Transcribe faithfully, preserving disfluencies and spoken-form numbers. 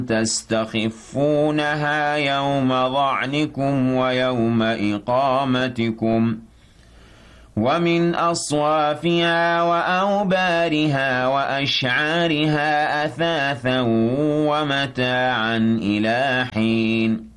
تستخفونها يوم ظعنكم ويوم إقامتكم ومن أصوافها وأوبارها وأشعارها أثاثا ومتاعا إلى حين